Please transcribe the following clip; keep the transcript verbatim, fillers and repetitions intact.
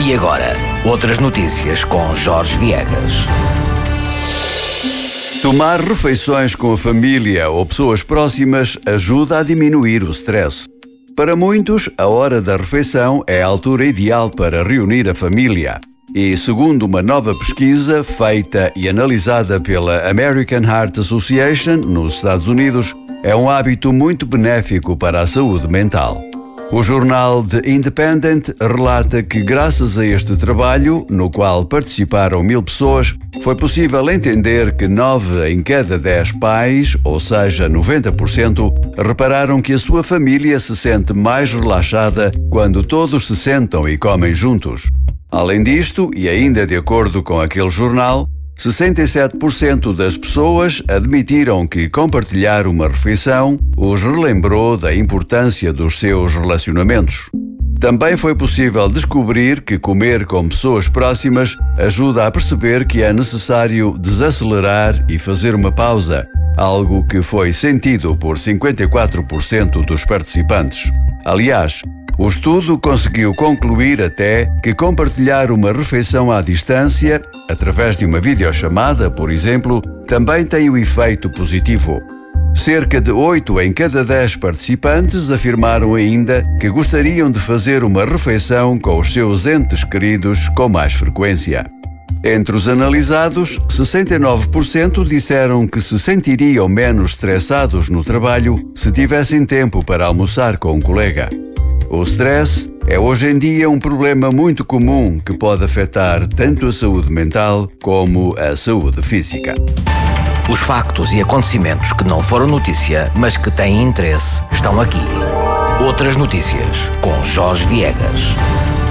E agora, outras notícias com Jorge Viegas. Tomar refeições com a família ou pessoas próximas ajuda a diminuir o stress. Para muitos, a hora da refeição é a altura ideal para reunir a família. E, segundo uma nova pesquisa feita e analisada pela American Heart Association, nos Estados Unidos, é um hábito muito benéfico para a saúde mental. O jornal The Independent relata que, graças a este trabalho, no qual participaram mil pessoas, foi possível entender que nove em cada dez pais, ou seja, noventa por cento, repararam que a sua família se sente mais relaxada quando todos se sentam e comem juntos. Além disto, e ainda de acordo com aquele jornal, sessenta e sete por cento das pessoas admitiram que compartilhar uma refeição os relembrou da importância dos seus relacionamentos. Também foi possível descobrir que comer com pessoas próximas ajuda a perceber que é necessário desacelerar e fazer uma pausa, algo que foi sentido por cinquenta e quatro por cento dos participantes. Aliás, o estudo conseguiu concluir até que compartilhar uma refeição à distância, através de uma videochamada, por exemplo, também tem um efeito positivo. Cerca de oito em cada dez participantes afirmaram ainda que gostariam de fazer uma refeição com os seus entes queridos com mais frequência. Entre os analisados, sessenta e nove por cento disseram que se sentiriam menos estressados no trabalho se tivessem tempo para almoçar com um colega. O stress é hoje em dia um problema muito comum que pode afetar tanto a saúde mental como a saúde física. Os factos e acontecimentos que não foram notícia, mas que têm interesse, estão aqui. Outras notícias com Jorge Viegas.